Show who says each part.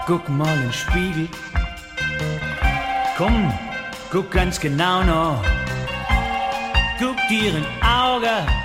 Speaker 1: guck mal in den Spiegel. Komm, guck ganz genau noch. Guck dir in Auge.